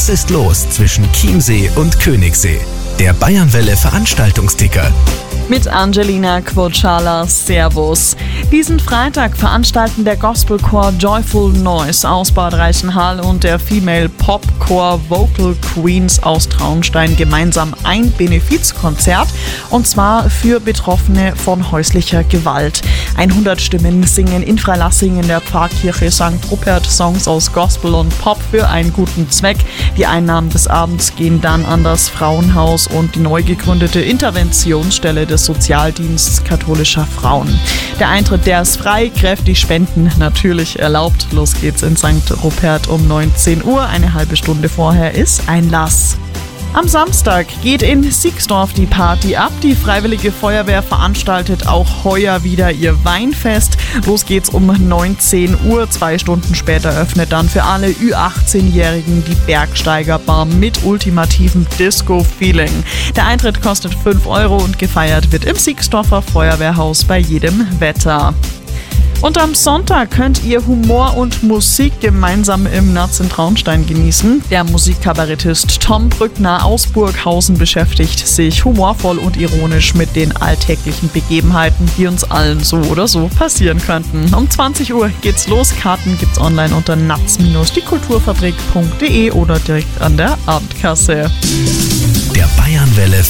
Was ist los zwischen Chiemsee und Königssee? Der Bayernwelle Veranstaltungsticker. Mit Angelina Quocciala, Servus. Diesen Freitag veranstalten der Gospelchor Joyful Noise aus Bad Reichenhall und der Female Popchor Vocal Queens aus Traunstein gemeinsam ein Benefizkonzert, und zwar für Betroffene von häuslicher Gewalt. 100 Stimmen singen in Freilassing in der Pfarrkirche St. Rupert Songs aus Gospel und Pop für einen guten Zweck. Die Einnahmen des Abends gehen dann an das Frauenhaus und die neu gegründete Interventionsstelle des Sozialdienstes katholischer Frauen. Der Eintritt, der ist frei, kräftig Spenden natürlich erlaubt. Los geht's in St. Rupert um 19 Uhr, eine halbe Stunde vorher ist Einlass. Am Samstag geht in Siegsdorf die Party ab. Die Freiwillige Feuerwehr veranstaltet auch heuer wieder ihr Weinfest. Los geht's um 19 Uhr. 2 Stunden später öffnet dann für alle Ü18-Jährigen die Bergsteigerbar mit ultimativem Disco-Feeling. Der Eintritt kostet 5 € und gefeiert wird im Siegsdorfer Feuerwehrhaus bei jedem Wetter. Und am Sonntag könnt ihr Humor und Musik gemeinsam im Natz in Traunstein genießen. Der Musikkabarettist Tom Brückner aus Burghausen beschäftigt sich humorvoll und ironisch mit den alltäglichen Begebenheiten, die uns allen so oder so passieren könnten. Um 20 Uhr geht's los. Karten gibt's online unter natz-diekulturfabrik.de oder direkt an der Abendkasse. Der Bayernwelle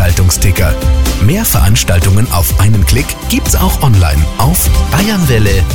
Veranstaltungsticker. Mehr Veranstaltungen auf einen Klick gibt's auch online auf bayernwelle.at.